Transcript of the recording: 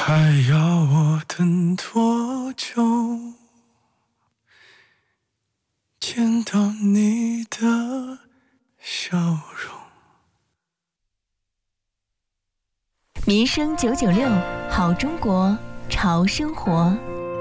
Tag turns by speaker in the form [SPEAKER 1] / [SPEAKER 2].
[SPEAKER 1] 还要我等多久？见到你的笑容。
[SPEAKER 2] 民生996，好中国，潮生活。